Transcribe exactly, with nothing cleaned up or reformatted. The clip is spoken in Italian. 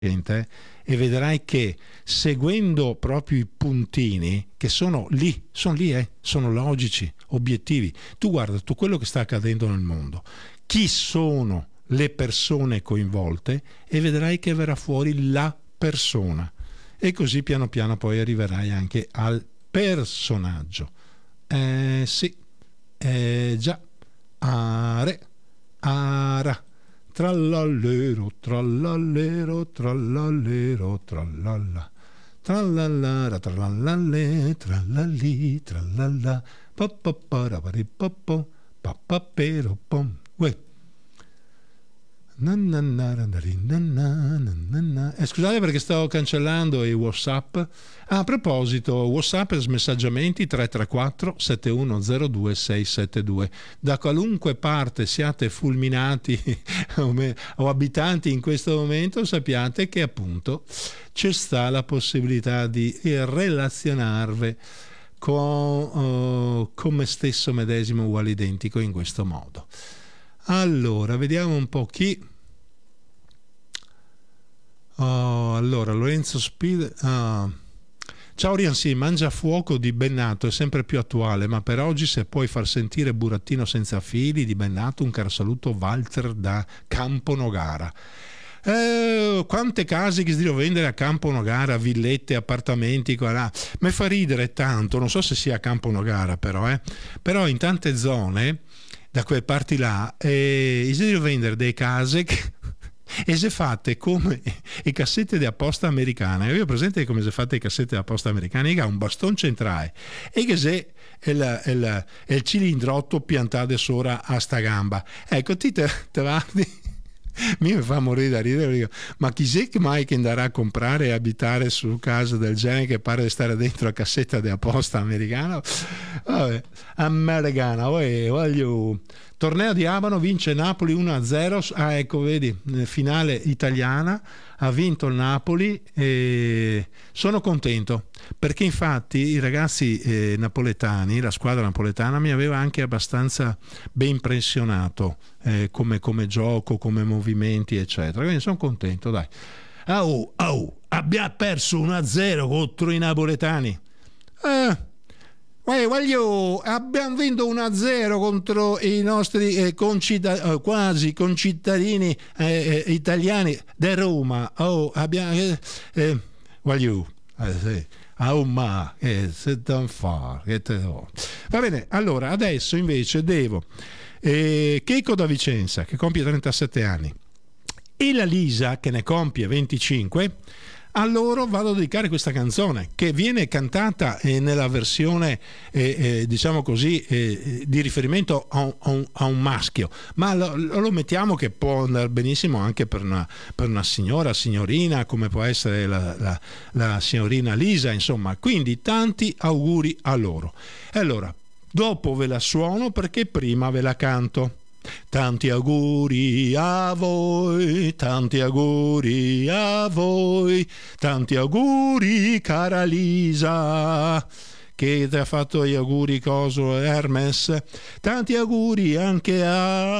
e vedrai che seguendo proprio i puntini che sono lì, sono lì, eh, sono logici, obiettivi. Tu guarda tutto quello che sta accadendo nel mondo, chi sono le persone coinvolte e vedrai che verrà fuori la persona e così piano piano poi arriverai anche al personaggio. Eh sì, eh già, are, ara. Trallallero, trallallero, trallallero, trallalla, trallallara, trallalle, trallalli, trallalla, pappaparaparipopo, pappapero pom, uè. Eh, scusate perché stavo cancellando i WhatsApp. Ah, a proposito, WhatsApp e smessaggiamenti tre tre quattro sette uno zero due sei sette due. Da qualunque parte siate fulminati o abitanti in questo momento, sappiate che appunto c'è sta la possibilità di relazionarvi con, uh, con me stesso medesimo uguale identico in questo modo. Allora, vediamo un po' chi. Oh, allora, Lorenzo Speed. Ah. Ciao Rian, sì, Mangiafuoco di Bennato è sempre più attuale, ma per oggi se puoi far sentire Burattino senza fili di Bennato, un caro saluto Walter da Campo Nogara. Eh, quante case che si devono vendere a Campo Nogara, villette, appartamenti, qua là. Mi fa ridere tanto, non so se sia a Campo Nogara però, eh. però in tante zone da quelle parti là eh, si devono vendere delle case che e se fatte come le cassette di apposta americane. Io ho presente come se fatte le cassette di apposta americane, che ha un bastone centrale e che se è il, il, il cilindrotto piantato sopra a sta gamba, ecco ti te, te guardi. Mi fa morire da ridere, dico, ma chi è che mai che andrà a comprare e abitare su casa del genere che pare di stare dentro la cassetta di apposta americana? Vabbè, americana, voglio. Torneo di Abano, vince Napoli uno a zero. Ah, ecco, vedi, finale italiana, ha vinto il Napoli e sono contento perché infatti i ragazzi eh, napoletani, la squadra napoletana mi aveva anche abbastanza ben impressionato eh, come, come gioco, come movimenti eccetera, quindi sono contento, dai. Oh, oh, abbiamo perso uno a zero contro i napoletani. Eh Eh, voglio, abbiamo vinto uno a zero contro i nostri eh, concittadini, eh, quasi concittadini eh, eh, italiani di Roma. Oh, abbiamo eh, eh, voglio, eh, sì. Oh, ma eh, se non fa, che te do. Va bene, allora adesso invece devo eh, Checo da Vicenza che compie trentasette anni e la Lisa che ne compie venticinque. A loro vado a dedicare questa canzone che viene cantata eh, nella versione eh, eh, diciamo così eh, di riferimento a un, a, un, a un maschio, ma lo, lo mettiamo che può andare benissimo anche per una, per una signora, signorina, come può essere la, la, la signorina Lisa, insomma, quindi tanti auguri a loro. E allora dopo ve la suono perché prima ve la canto. Tanti auguri a voi, tanti auguri a voi, tanti auguri cara Lisa, che ti ha fatto gli auguri coso Hermes, tanti auguri anche a